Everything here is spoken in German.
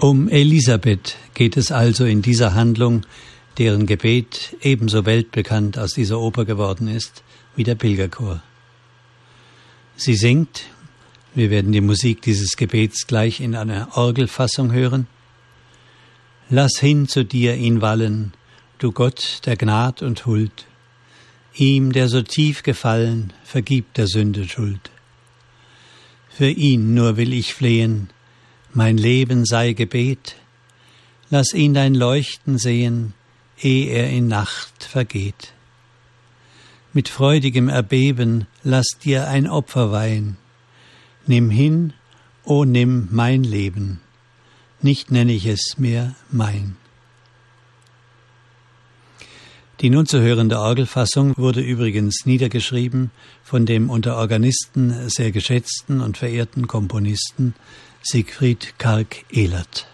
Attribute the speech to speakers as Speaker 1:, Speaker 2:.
Speaker 1: Um Elisabeth geht es also in dieser Handlung, deren Gebet ebenso weltbekannt aus dieser Oper geworden ist wie der Pilgerchor. Sie singt, wir werden die Musik dieses Gebets gleich in einer Orgelfassung hören: Lass hin zu dir ihn wallen, du Gott der Gnad und Huld, ihm, der so tief gefallen, vergib der Sünde Schuld. Für ihn nur will ich flehen, mein Leben sei Gebet, lass ihn dein Leuchten sehen, ehe er in Nacht vergeht. Mit freudigem Erbeben lass dir ein Opfer weihen, nimm hin, o nimm mein Leben, nicht nenn ich es mehr mein. Die nun zu hörende Orgelfassung wurde übrigens niedergeschrieben von dem unter Organisten sehr geschätzten und verehrten Komponisten Siegfried Karg-Elert.